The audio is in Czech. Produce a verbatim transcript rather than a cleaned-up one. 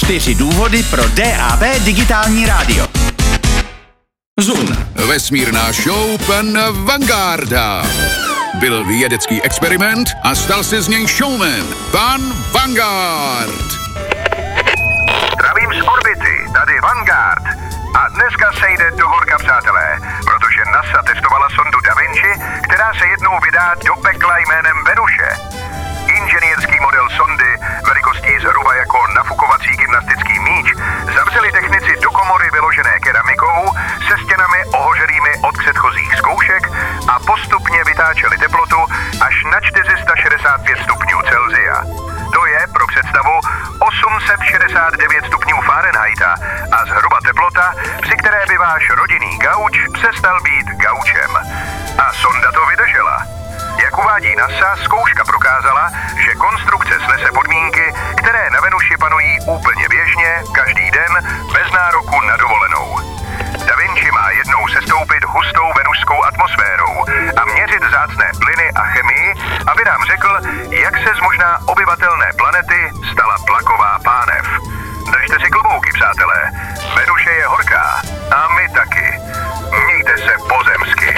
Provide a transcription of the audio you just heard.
Čtyři důvody pro D A B digitální rádio. Zoom. Vesmírná show pana Vangarda. Byl vědecký experiment a stal se z něj showman. Pan Vanguard. Zdravím z orbity, tady Vanguard. A dneska se jde do horka, přátelé, protože NASA testovala sondu Da Vinci, která se jednou vydá do pekla jménem Venuše. Inženýrský model sondy velikostí zhruba jako nafukovací gymnastický míč zavřeli technici do komory vyložené keramikou se stěnami ohořelými od předchozích zkoušek a postupně vytáčeli teplotu až na čtyři sta šedesát pět stupňů Celsia. To je pro představu osm set šedesát devět stupňů Fahrenheita a zhruba teplota, při které by váš rodinný gauč přestal být gaučem. A sonda to vydržela. Jak uvádí NASA, zkouška prokázala, že konstrukce snese podmínky, které na Venuši panují úplně běžně, každý den, bez nároku na dovolenou. Da Vinci má jednou sestoupit hustou venušskou atmosférou a měřit vzácné plyny a chemii, aby nám řekl, jak se z možná obyvatelné planety stala tlaková pánev. Držte si klobouky, přátelé. Venuše je horká a my taky. Mějte se pozemsky.